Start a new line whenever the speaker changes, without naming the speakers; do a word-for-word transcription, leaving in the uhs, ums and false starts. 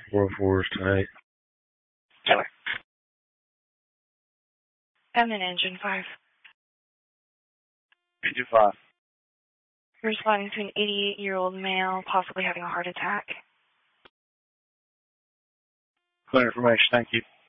four oh four is tonight.
Taylor. I'm in engine five.
Engine five.
You're responding to an eighty-eight-year-old male possibly having a heart attack.
Clear information, thank you.